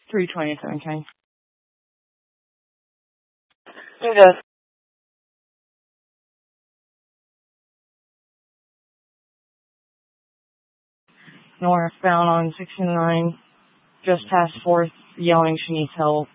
327, okay. Who does? Northbound on 69, just past 4th, yelling she needs help.